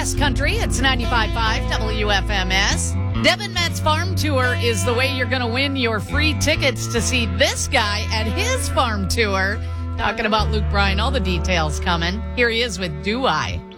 West Country. It's 95.5 WFMS. Devin Metz's farm tour is the way you're going to win your free tickets to see this guy at his farm tour. Talking about Luke Bryan, all the details coming. Here he is with Do I.